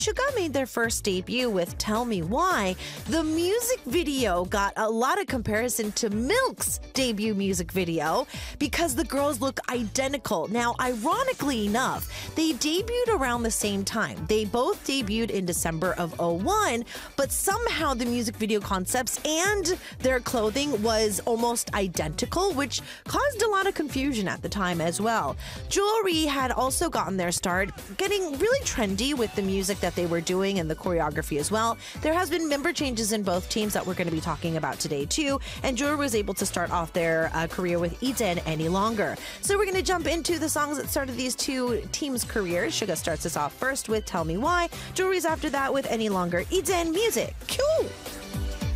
Suga made their first debut with Tell Me Why. The music video got a lot of comparison to Milk's debut music video because the girls look identical. Now, ironically enough, they debuted around the same time. They both debuted in December of 01, but somehow the music video concepts and their clothing was almost identical, which caused a lot of confusion at the time as well. Jewelry had also gotten their start getting really trendy with the music that they were doing and the choreography as well. There has been member changes in both teams that we're going to be talking about today too, and Jewelry was able to start off their career with Eden Any Longer. So we're going to jump into the songs that started these two teams' careers. Suga starts us off first with Tell Me Why. Jewelry's after that with Any Longer. Eden music. Cool.